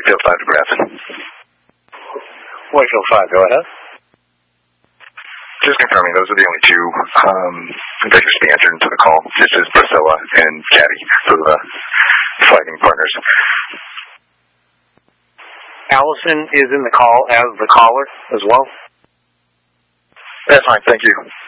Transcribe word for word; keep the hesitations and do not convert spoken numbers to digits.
Whitefield five to Grafton. Whitefield five, go ahead. Just confirming, those are the only two um, vectors being entered into the call. This is Priscilla and Caddy for the fighting partners. Allison is in the call as the caller as well. That's fine, thank you.